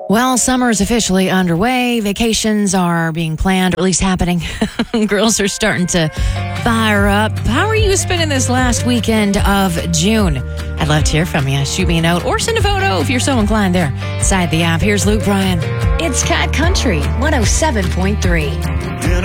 Well, summer is officially underway. Vacations are being planned, or at least happening. Girls are starting to fire up. How are you spending this last weekend of June? I'd love to hear from you. Shoot me a note or send a photo if you're so inclined there. Inside the app, here's Luke Bryan. It's Cat Country 107.3.